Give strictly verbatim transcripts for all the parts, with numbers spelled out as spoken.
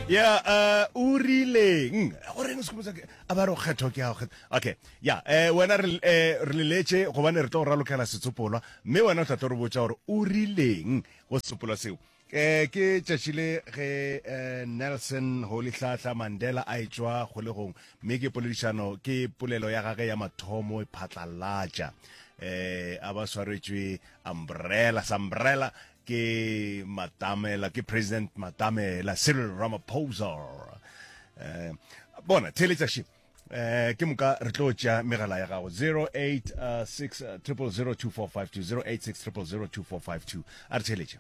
Yeah, uh, o rileng go reng se kgomotsa a ba re go kgetho ke a go okay yeah eh wena re eh, re leletse go bane re tlo go ralokela setsopolwa mme wena o tla tlo re botsa gore o rileng go setsopolwa seo eh ke tšatšile ge eh, Nelson Rolihlahla Mandela a etswa go le gong mme ke poledišano ke polelo ya gage ya mathomo e phatlalatša eh a ba swaretswe umbrella umbrella ke Matamela ke President Matamela Cyril Ramaphosa eh bona theletša shi eh ke moka re tlo tša megala ya gago zero eight six zero zero zero two four five two zero eight six zero zero zero two four five two a re theletša.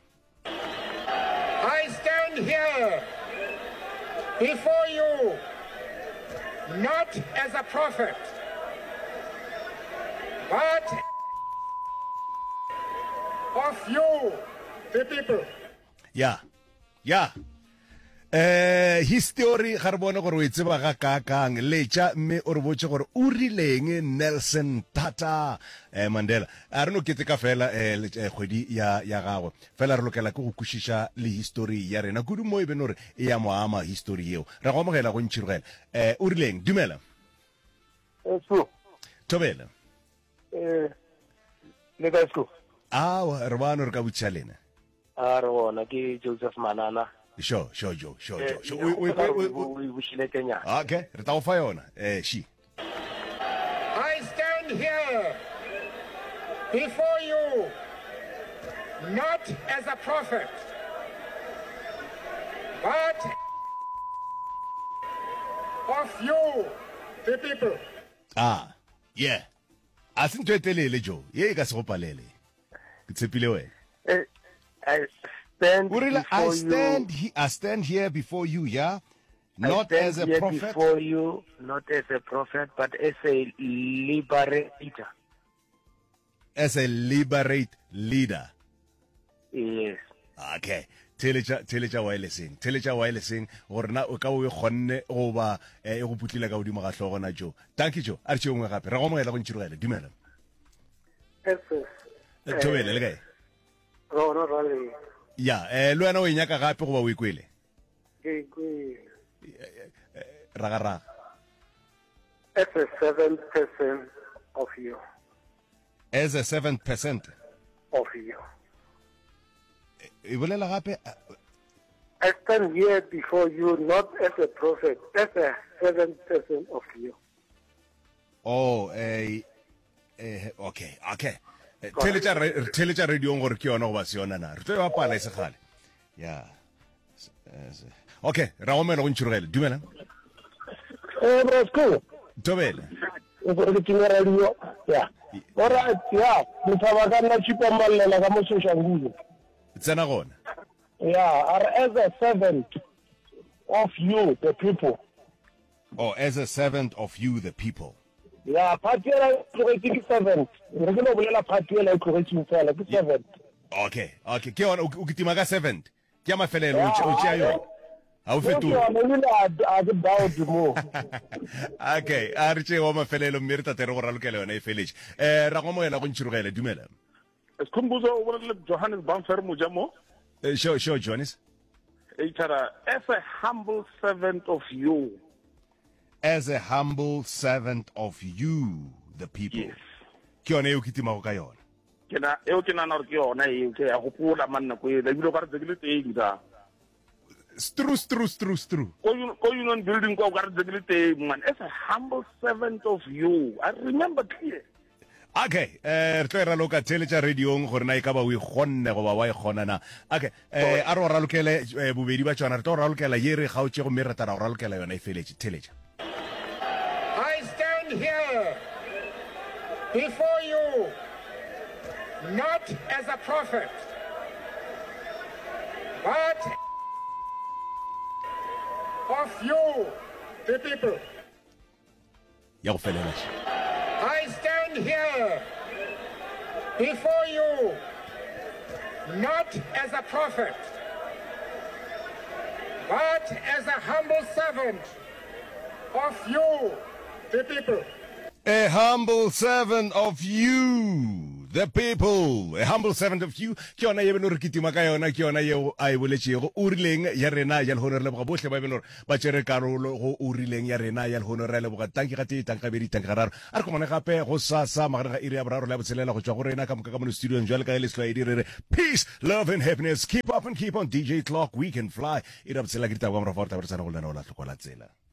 I stand here before you not as a prophet but of you the people. Yeah, yeah. Eh history ga re bone gore o itseba ga ka kang letša mme o re botse gore o rileng Nelson Tata eh Mandela a re no kete ka fela eh kgwedi ya ya gago fela re lokela ke go kwešiša le history ya rena kudu mo e bene gore e ya mo ama history eo ra go amogela go ntšhirogela eh o rileng dumela eso thobela eh le ka sko ah re bana re ka botša lena a re bona ke Joseph Manana. Sure, sure, Joe, sure, Joe. Sure. We We, we, we, we, we bushile Kenya. okay, re tla go fa yona. Eh, shi. I stand here before you not as a prophet but of you the people. Ah, yeah. A se ntho e telele Joe. Ye e ka se go palele. Ke tshepile wena. Eh, I stand O rile I before stand you. he, I stand here before you, yeah? I Not stand as a here prophet. before you, not as a prophet, but as a liberator. As a liberate leader. Yes. Okay. Telecha telecha wirelessing. Telecha wirelessing gore na o ka o kgonne go ba e go putlile ka godimo ga tlhogo na Joe. Thank you Joe. A re tšengwe gape. Ra go mo ela go ntšhirogela. Dumela. Eso. Thobela le kae? Rona rale. Ya, eh le wena o inyaka gape go ba o ikwele. Ke ke Raga raga. as a seven percent of you. As a seven percent. Of you. E bolela gape I stand here before you not as a prophet, as a seven percent of you. oh eh eh okay, okay. Telecha telecha radio gore ke yona go ba se yona na. Re tlo ba pala se gale. Ya. Okay, ra go mena go ntšhirogela. Dumela. Eh, Brasco. Thobela. O go ke radio. Yeah. Alright, yeah. Motaba ka nna chipa mallela ka mo Soshangulo. Tsena gona. Yeah, are as a servant of you, the people. Oh, as a servant of you the people. Yeah, party la ke servant. Re ke no bolela party la correction fela ke servant. Okay, okay. Ke yona o kitima ka servant. Ke ma felelo o tšea yona. Ha o fetole. Yeah, no le a ke down mo. Okay, a re tšea wa mafelelo mme re tate re go ralokela yona e feletse. Eh ra go mo ela go ntšhirogela. Dumela. Sikhumbuzo ubonile Johannesburg Fermuja mo. Eh sure, sure Johannes. Eitara as a humble servant of you. As a humble servant of you the people. Yes. Ke yona e o kitima go ka yona. Kena eo ke nana re ke yona eo ke ya go pula manna ko e le bilo ka re tsegile teng da. Stru stru stru stru. Ko you ko union building ko ka re tsegile teng man as a humble servant of you. I remember clear. Okay, eh re tlo ra loka telecha radio ng gore na e ka ba o igonne go ba wa igona na. Okay, eh a re ra lokele bobedi ba tswana re tlo ra lokela ye re ga o tšego mme re tla ra ra lokela yona e feletse telecha. I stand here before you not as a prophet but of you the people. Ya go felela. I stand here before you not as a prophet but as a humble servant of you the people. A humble servant of you the people, a humble servant of you. Ke yona ye beno re kitima ka yona, ke yona yeo a e boletšego o rileng ya rena ya lehone re leboga bohle ba beno ba tšere karolo go o rileng ya rena ya lehone re leboga tanki ga tee tanka bedi tanka gararo a re komane gape go sasa magareng ga iri ya boraro le ya botshelela go tšwa go rena ka moka ka mono studiong jwale ka e leslo e direre peace, love and happiness. Keep up and keep on. D J Clock, we can fly. Ira botshelela ke ditaba ka morago fa re taberesana go lena o latlhokola tsela.